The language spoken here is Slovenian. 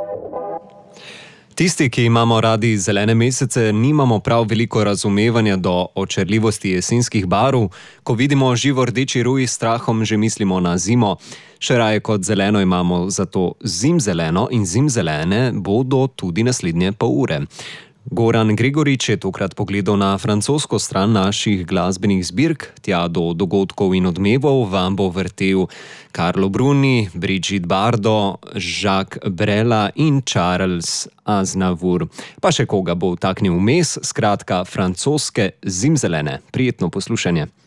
Tisti, ki imamo radi zelene mesece, nimamo prav veliko razumevanja do očarljivosti jesenskih barv. Ko vidimo živo rdeči ruj, s strahom že mislimo na zimo. Še raje kot zeleno imamo zato zimzeleno in zimzelene bodo tudi naslednje pol ure. Goran Gregorič je tokrat pogledal na francosko stran naših glasbenih zbirk, tja do dogodkov in odmevov vam bo vrtel Carlo Bruni, Brigitte Bardot, Jacques Brel in Charles Aznavour. Pa še koga bo vtaknil vmes, skratka francoske zimzelene. Prijetno poslušanje.